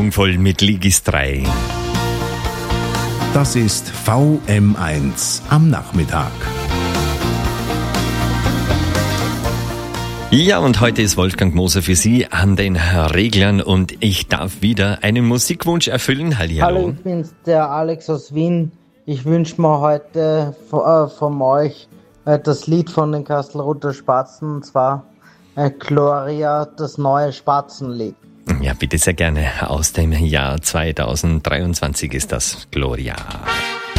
schwungvoll mit Ligis 3. Das ist VM1 am Nachmittag. Ja, und heute ist Wolfgang Moser für Sie an den Reglern und ich darf wieder einen Musikwunsch erfüllen. Hallihallo. Hallo, ich bin's, der Alex aus Wien. Ich wünsche mir heute von euch das Lied von den Kastelruther Spatzen, und zwar Gloria, das neue Spatzenlied. Ja, bitte sehr gerne. Aus dem Jahr 2023 ist das Gloria.